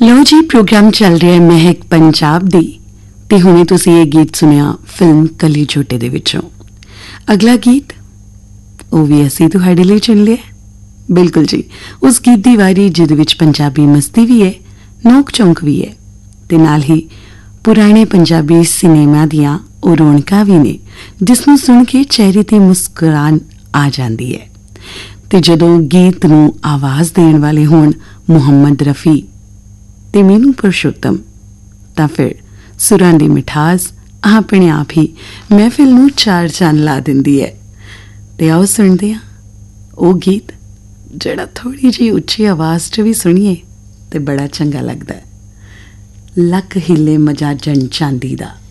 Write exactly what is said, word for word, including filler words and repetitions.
ਲਓ ਜੀ, ਪ੍ਰੋਗਰਾਮ ਚੱਲ ਰਿਹਾ ਹੈ ਮਹਿਕ ਪੰਜਾਬ ਦੀ ਤੇ ਹੁਣੇ ਤੁਸੀਂ ਇਹ ਗੀਤ ਸੁਣਿਆ ਫਿਲਮ ਕਲੀ ਛੋਟੇ ਦੇ ਵਿੱਚੋਂ। ਅਗਲਾ ਗੀਤ ਉਹ ਵੀ ਅਸੀਂ ਤੁਹਾਡੇ ਲਈ ਚੁਣ ਲਿਆ। ਬਿਲਕੁਲ ਜੀ, ਉਸ ਗੀਤ ਦੀ ਵਾਰੀ ਜਿਹਦੇ ਵਿੱਚ ਪੰਜਾਬੀ ਮਸਤੀ ਵੀ ਹੈ, ਨੋਕ ਝੋਂਕ ਵੀ ਹੈ ਤੇ ਨਾਲ ਹੀ ਪੁਰਾਣੇ ਪੰਜਾਬੀ ਸਿਨੇਮਾ ਦੀਆਂ ਉਹ ਰੌਣਕਾਂ ਵੀ ਨੇ ਜਿਸ ਨੂੰ ਸੁਣ ਕੇ ਚਿਹਰੇ ਤੇ ਮੁਸਕਰਾਹਟ ਆ ਜਾਂਦੀ ਹੈ। ਤੇ ਜਦੋਂ ਗੀਤ ਨੂੰ ਆਵਾਜ਼ ਦੇਣ ਵਾਲੇ ਹੋਣ ਮੁਹੰਮਦ ਰਫੀ ਤੇ ਮੀਨੂ ਪੁਰਸ਼ੋਤਮ ਤਾਂ ਫਿਰ ਸੁਰਾਂ ਦੀ ਮਿਠਾਸ ਆਪਣੇ ਆਪ ਹੀ ਮਹਿਫਿਲ ਨੂੰ ਚਾਰ ਚੰਨ ਲਾ ਦਿੰਦੀ ਹੈ। ਤੇ ਆਓ ਸੁਣਦੇ ਹਾਂ ਉਹ ਗੀਤ ਜਿਹੜਾ ਥੋੜੀ ਜਿਹੀ ਉੱਚੀ ਆਵਾਜ਼ 'ਚ ਵੀ ਸੁਣੀਏ ਤੇ ਬੜਾ ਚੰਗਾ ਲੱਗਦਾ ਹੈ। ਲੱਕ ਹਿੱਲੇ ਮਜਾ ਜਨ ਚਾਂਦੀ ਦਾ।